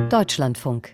Deutschlandfunk.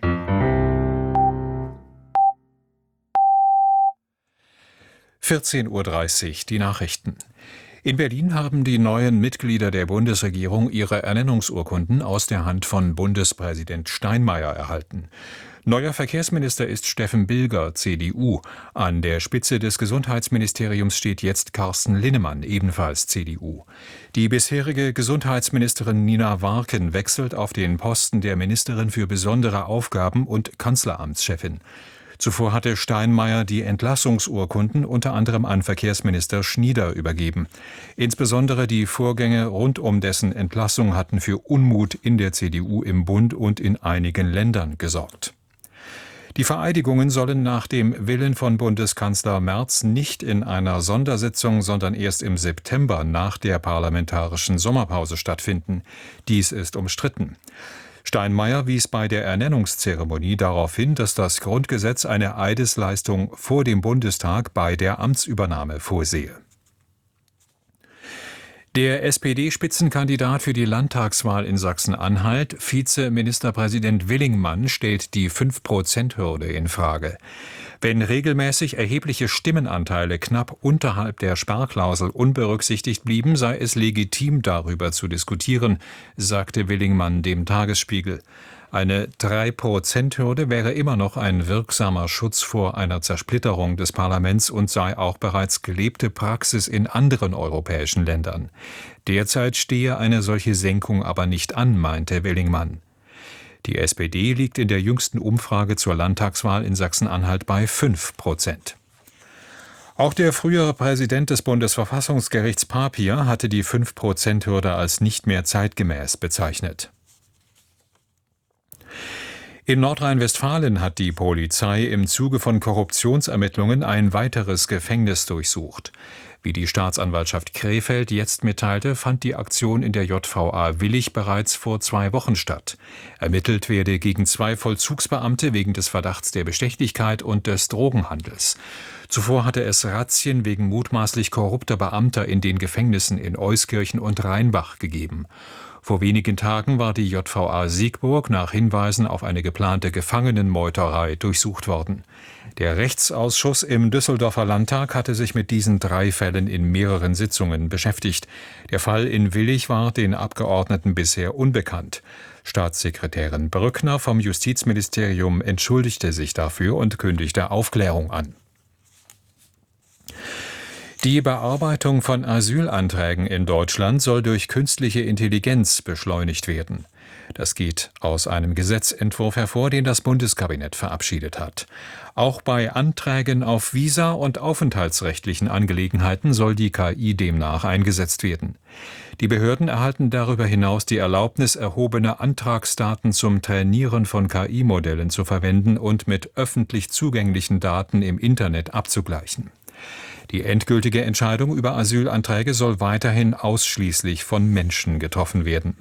(14:30 Uhr) die Nachrichten. In Berlin haben die neuen Mitglieder der Bundesregierung ihre Ernennungsurkunden aus der Hand von Bundespräsident Steinmeier erhalten. Neuer Verkehrsminister ist Steffen Bilger, CDU. An der Spitze des Gesundheitsministeriums steht jetzt Carsten Linnemann, ebenfalls CDU. Die bisherige Gesundheitsministerin Nina Warken wechselt auf den Posten der Ministerin für besondere Aufgaben und Kanzleramtschefin. Zuvor hatte Steinmeier die Entlassungsurkunden unter anderem an Verkehrsminister Schnieder übergeben. Insbesondere die Vorgänge rund um dessen Entlassung hatten für Unmut in der CDU im Bund und in einigen Ländern gesorgt. Die Vereidigungen sollen nach dem Willen von Bundeskanzler Merz nicht in einer Sondersitzung, sondern erst im September nach der parlamentarischen Sommerpause stattfinden. Dies ist umstritten. Steinmeier wies bei der Ernennungszeremonie darauf hin, dass das Grundgesetz eine Eidesleistung vor dem Bundestag bei der Amtsübernahme vorsehe. Der SPD-Spitzenkandidat für die Landtagswahl in Sachsen-Anhalt, Vizeministerpräsident Willingmann, stellt die 5%-Hürde in Frage. Wenn regelmäßig erhebliche Stimmenanteile knapp unterhalb der Sperrklausel unberücksichtigt blieben, sei es legitim, darüber zu diskutieren, sagte Willingmann dem Tagesspiegel. Eine 3%-Hürde wäre immer noch ein wirksamer Schutz vor einer Zersplitterung des Parlaments und sei auch bereits gelebte Praxis in anderen europäischen Ländern. Derzeit stehe eine solche Senkung aber nicht an, meinte Willingmann. Die SPD liegt in der jüngsten Umfrage zur Landtagswahl in Sachsen-Anhalt bei 5%. Auch der frühere Präsident des Bundesverfassungsgerichts Papier hatte die 5%-Hürde als nicht mehr zeitgemäß bezeichnet. In Nordrhein-Westfalen hat die Polizei im Zuge von Korruptionsermittlungen ein weiteres Gefängnis durchsucht. Wie die Staatsanwaltschaft Krefeld jetzt mitteilte, fand die Aktion in der JVA Willich bereits vor 2 Wochen statt. Ermittelt werde gegen 2 Vollzugsbeamte wegen des Verdachts der Bestechlichkeit und des Drogenhandels. Zuvor hatte es Razzien wegen mutmaßlich korrupter Beamter in den Gefängnissen in Euskirchen und Rheinbach gegeben. Vor wenigen Tagen war die JVA Siegburg nach Hinweisen auf eine geplante Gefangenenmeuterei durchsucht worden. Der Rechtsausschuss im Düsseldorfer Landtag hatte sich mit diesen 3 Fällen in mehreren Sitzungen beschäftigt. Der Fall in Willich war den Abgeordneten bisher unbekannt. Staatssekretärin Brückner vom Justizministerium entschuldigte sich dafür und kündigte Aufklärung an. Die Bearbeitung von Asylanträgen in Deutschland soll durch künstliche Intelligenz beschleunigt werden. Das geht aus einem Gesetzentwurf hervor, den das Bundeskabinett verabschiedet hat. Auch bei Anträgen auf Visa und aufenthaltsrechtlichen Angelegenheiten soll die KI demnach eingesetzt werden. Die Behörden erhalten darüber hinaus die Erlaubnis, erhobene Antragsdaten zum Trainieren von KI-Modellen zu verwenden und mit öffentlich zugänglichen Daten im Internet abzugleichen. Die endgültige Entscheidung über Asylanträge soll weiterhin ausschließlich von Menschen getroffen werden.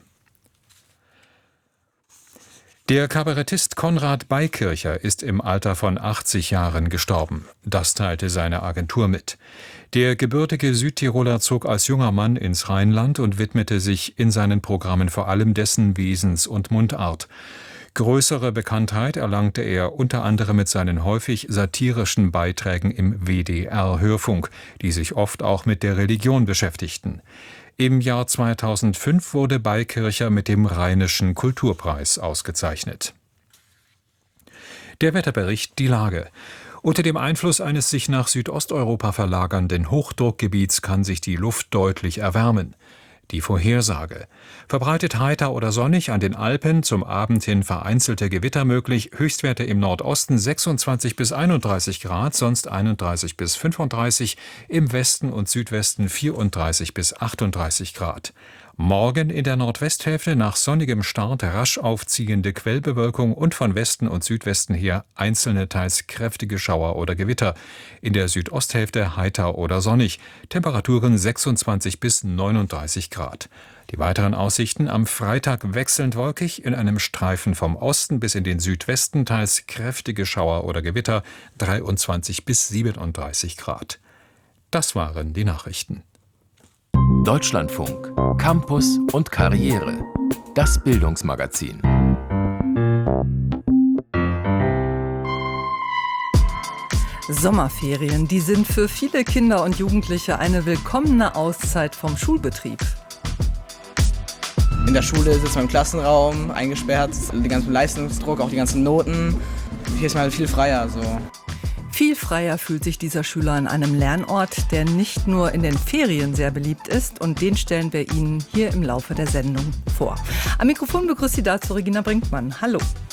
Der Kabarettist Konrad Beikircher ist im Alter von 80 Jahren gestorben. Das teilte seine Agentur mit. Der gebürtige Südtiroler zog als junger Mann ins Rheinland und widmete sich in seinen Programmen vor allem dessen Wesens- und Mundart. Größere Bekanntheit erlangte er unter anderem mit seinen häufig satirischen Beiträgen im WDR-Hörfunk, die sich oft auch mit der Religion beschäftigten. Im Jahr 2005 wurde Beikircher mit dem Rheinischen Kulturpreis ausgezeichnet. Der Wetterbericht, die Lage. Unter dem Einfluss eines sich nach Südosteuropa verlagernden Hochdruckgebiets kann sich die Luft deutlich erwärmen. Die Vorhersage. Verbreitet heiter oder sonnig an den Alpen, zum Abend hin vereinzelte Gewitter möglich, Höchstwerte im Nordosten 26 bis 31 Grad, sonst 31 bis 35, im Westen und Südwesten 34 bis 38 Grad. Morgen in der Nordwesthälfte nach sonnigem Start rasch aufziehende Quellbewölkung und von Westen und Südwesten her einzelne teils kräftige Schauer oder Gewitter. In der Südosthälfte heiter oder sonnig. Temperaturen 26 bis 39 Grad. Die weiteren Aussichten: am Freitag wechselnd wolkig, in einem Streifen vom Osten bis in den Südwesten teils kräftige Schauer oder Gewitter, 23 bis 37 Grad. Das waren die Nachrichten. Deutschlandfunk, Campus und Karriere. Das Bildungsmagazin. Sommerferien, die sind für viele Kinder und Jugendliche eine willkommene Auszeit vom Schulbetrieb. In der Schule sitzt man im Klassenraum, eingesperrt, den ganzen Leistungsdruck, auch die ganzen Noten. Hier ist man viel freier. So. Viel freier fühlt sich dieser Schüler an einem Lernort, der nicht nur in den Ferien sehr beliebt ist, und den stellen wir Ihnen hier im Laufe der Sendung vor. Am Mikrofon begrüßt Sie dazu Regina Brinkmann. Hallo.